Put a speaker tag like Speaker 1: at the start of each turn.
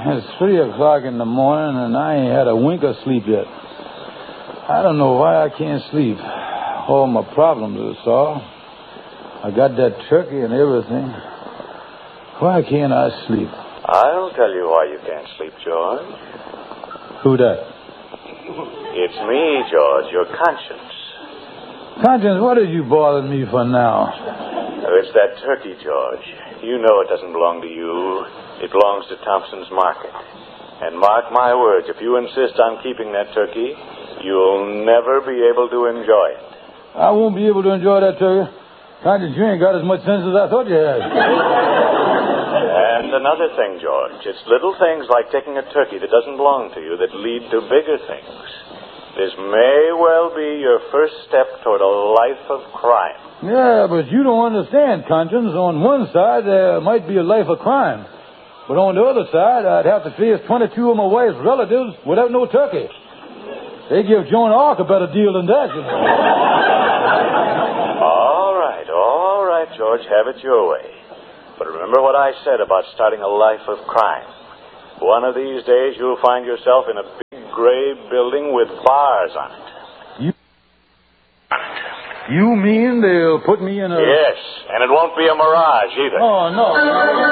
Speaker 1: It's 3 o'clock in the morning, and I ain't had a wink of sleep yet. I don't know why I can't sleep. All my problems are solved. I got that turkey and everything. Why can't I sleep?
Speaker 2: I'll tell you why you can't sleep, George.
Speaker 1: Who that?
Speaker 2: It's me, George, your conscience.
Speaker 1: Conscience, what are you bothering me for now?
Speaker 2: It's that turkey, George. You know it doesn't belong to you. It belongs to Thompson's Market. And mark my words, if you insist on keeping that turkey, you'll never be able to enjoy it.
Speaker 1: I won't be able to enjoy that turkey. Conscience, you ain't got as much sense as I thought you had.
Speaker 2: And another thing, George, it's little things like taking a turkey that doesn't belong to you that lead to bigger things. This may well be your first step toward a life of crime.
Speaker 1: Yeah, but you don't understand, Conscience. On one side, there might be a life of crime. But on the other side, I'd have to face 22 of my wife's relatives without no turkey. They give Joan of Arc a better deal than that, you know.
Speaker 2: All right, George, have it your way. But remember what I said about starting a life of crime. One of these days, you'll find yourself in a big gray building with bars on it.
Speaker 1: You mean they'll put me in a...
Speaker 2: Yes, and it won't be a mirage either.
Speaker 1: Oh, no.